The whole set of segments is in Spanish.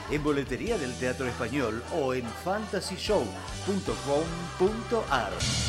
en boletería del Teatro Español o en fantasyshow.com.ar.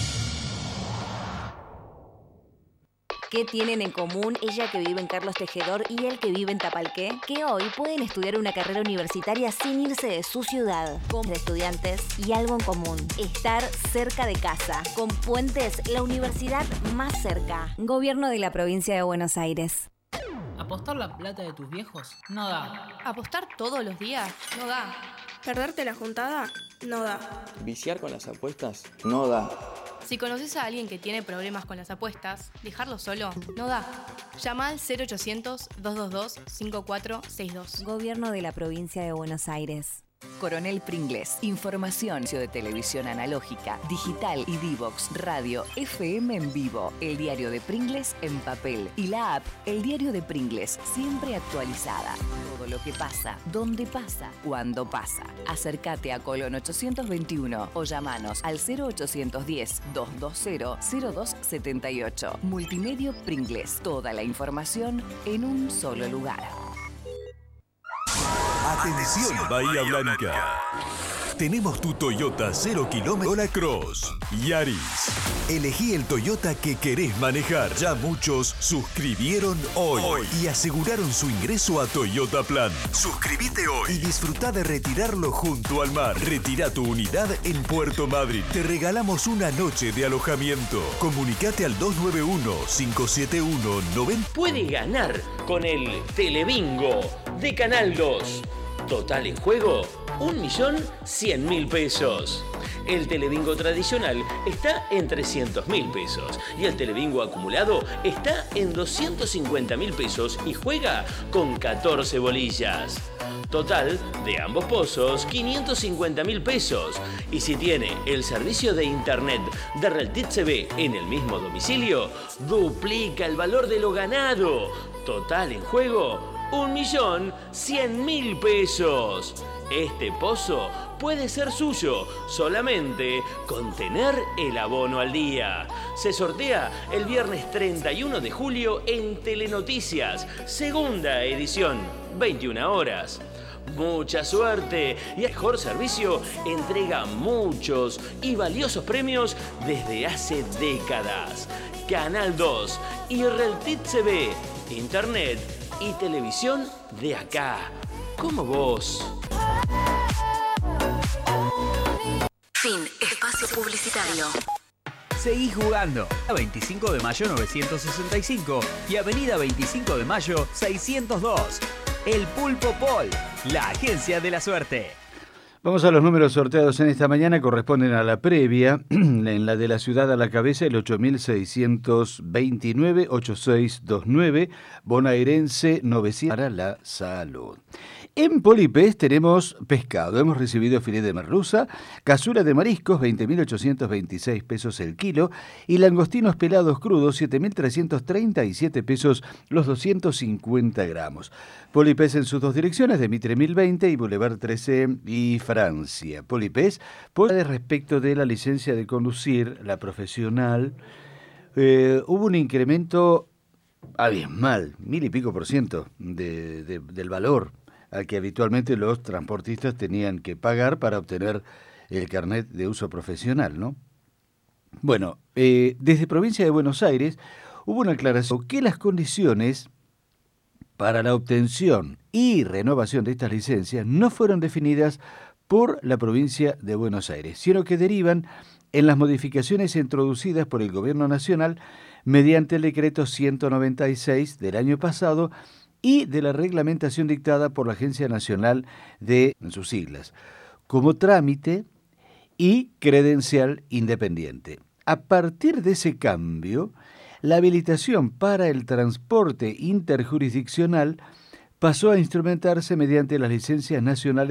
¿Qué tienen en común ella que vive en Carlos Tejedor y él que vive en Tapalqué? Que hoy pueden estudiar una carrera universitaria sin irse de su ciudad. Con estudiantes y algo en común: estar cerca de casa. Con Puentes, la universidad más cerca. Gobierno de la provincia de Buenos Aires. ¿Apostar la plata de tus viejos? No da. ¿Apostar todos los días? No da. ¿Perderte la juntada? No da. ¿Viciar con las apuestas? No da. Si conoces a alguien que tiene problemas con las apuestas, dejarlo solo no da. Llama al 0800-222-5462. Gobierno de la provincia de Buenos Aires. Coronel Pringles, información de televisión analógica, digital y Divox, radio, FM en vivo, el diario de Pringles en papel y la app El Diario de Pringles, siempre actualizada. Todo lo que pasa, dónde pasa, cuándo pasa. Acércate a Colón 821 o llamanos al 0810-220-0278. Multimedio Pringles, toda la información en un solo lugar. Atención Bahía Blanca. Tenemos tu Toyota 0 km La Cross. Yaris. Elegí el Toyota que querés manejar. Ya muchos suscribieron hoy y aseguraron su ingreso a Toyota Plan. Suscríbete hoy y disfruta de retirarlo junto al mar. Retira tu unidad en Puerto Madryn. Te regalamos una noche de alojamiento. Comunicate al 291-571-90. Puede ganar con el Telebingo de Canal 2. Total en juego, 1.100.000 pesos. El Telebingo tradicional está en 300.000 pesos y el Telebingo acumulado está en 250.000 pesos y juega con 14 bolillas. Total de ambos pozos, 550.000 pesos. Y si tiene el servicio de internet de Reltit CB en el mismo domicilio, duplica el valor de lo ganado. Total en juego, 1.100.000 pesos. Este pozo puede ser suyo solamente con tener el abono al día. Se sortea el viernes 31 de julio en Telenoticias, segunda edición, 21 horas. Mucha suerte y el mejor servicio entrega muchos y valiosos premios desde hace décadas. Canal 2 y Reltit CB, internet y televisión de acá, como vos. Fin. Espacio publicitario. Seguí jugando. A 25 de mayo 965 y Avenida 25 de mayo 602. El Pulpo Pol, la agencia de la suerte. Vamos a los números sorteados en esta mañana, corresponden a la previa, en la de la ciudad a la cabeza, el 8629-8629, bonaerense 900 para la salud. En Polipes tenemos pescado, hemos recibido filet de merluza, cazuela de mariscos, 20.826 pesos el kilo, y langostinos pelados crudos, 7.337 pesos los 250 gramos. Polipes en sus dos direcciones, de Mitre 1020 y Boulevard 13 y Francia. Polipes, respecto de la licencia de conducir, la profesional, hubo un incremento abismal, 1.000 y pico % del valor al que habitualmente los transportistas tenían que pagar para obtener el carnet de uso profesional, ¿no? Bueno, desde Provincia de Buenos Aires hubo una aclaración que las condiciones para la obtención y renovación de estas licencias no fueron definidas por la Provincia de Buenos Aires, sino que derivan en las modificaciones introducidas por el Gobierno Nacional mediante el decreto 196 del año pasado y de la reglamentación dictada por la Agencia Nacional de, en sus siglas, como trámite y credencial independiente. A partir de ese cambio, la habilitación para el transporte interjurisdiccional pasó a instrumentarse mediante las licencias nacionales